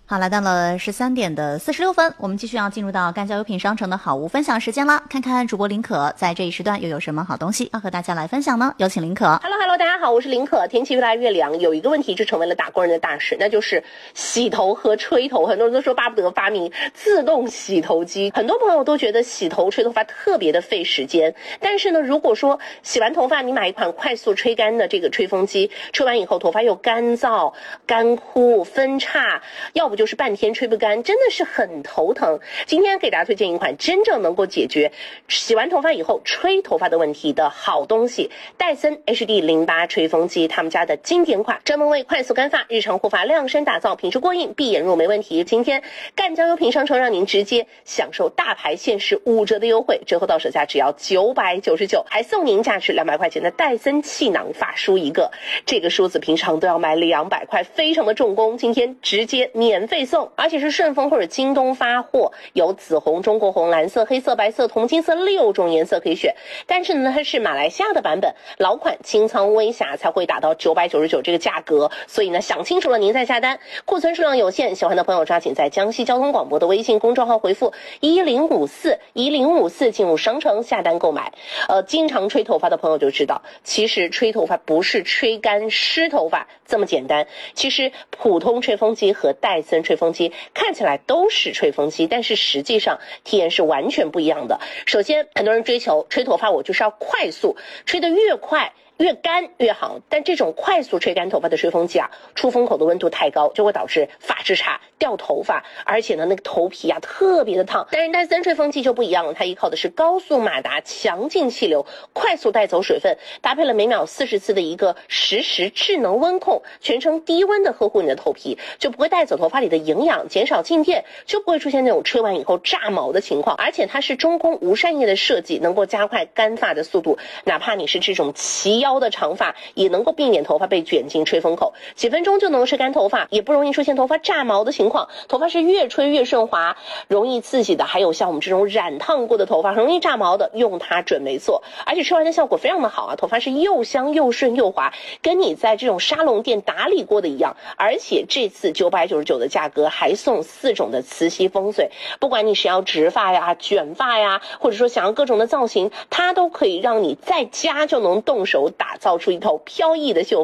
好，来到了13:46，我们继续要进入到干胶优品商城的好物分享时间了。看看主播林可在这一时段又有什么好东西要和大家来分享呢？有请林可。 Hello， 大家好，我是林可。天气越来越凉，有一个问题就成为了打工人的大事，那就是洗头和吹头。很多人都说巴不得发明自动洗头机，很多朋友都觉得洗头吹头发特别的费时间。但是呢，如果说洗完头发你买一款快速吹干的这个吹风机，吹完以后头发又干燥、干枯、分叉，要不就是半天吹不干，真的是很头疼。今天给大家推荐一款真正能够解决洗完头发以后吹头发的问题的好东西——戴森 HD08 吹风机，他们家的经典款，专门为快速干发、日常护发量身打造，品质过硬，闭眼入没问题。今天干胶优品商城让您直接享受大牌限时5折的优惠，折后到手价只要999，还送您价值200块钱的戴森气囊发梳一个。这个梳子平常都要买200块，非常的重工，今天直接免费送，而且是顺丰或者京东发货，有紫红、中国红、蓝色、黑色、白色、铜金色6种颜色可以选。但是呢，它是马来西亚的版本，老款清仓微侠才会打到999这个价格，所以呢，想清楚了您再下单。库存数量有限，喜欢的朋友抓紧在江西交通广播的微信公众号回复1054进入商城下单购买。经常吹头发的朋友就知道，其实吹头发不是吹干湿头发这么简单。其实普通吹风机和戴森吹风机看起来都是吹风机，但是实际上体验是完全不一样的。首先，很多人追求吹头发我就是要快速，吹得越快越干越好，但这种快速吹干头发的吹风机啊，出风口的温度太高，就会导致发质差、掉头发，而且呢，那个头皮啊特别的烫。但是戴森吹风机就不一样了，它依靠的是高速马达、强劲气流，快速带走水分，搭配了每秒40次的一个实时智能温控，全程低温的呵护你的头皮，就不会带走头发里的营养，减少静电，就不会出现那种吹完以后炸毛的情况。而且它是中空无扇叶的设计，能够加快干发的速度，哪怕你是这种齐腰的长发，也能够避免头发被卷进吹风口，几分钟就能吹干头发，也不容易出现头发炸毛的情况。头发是越吹越顺滑，容易刺激的还有像我们这种染烫过的头发，容易炸毛的，用它准没错。而且吹完的效果非常的好啊，头发是又香又顺又滑，跟你在这种沙龙店打理过的一样。而且这次999的价格还送4种的磁吸风水，不管你是要直发呀、卷发呀，或者说想要各种的造型，它都可以让你在家就能动手打造出一套飘逸的秀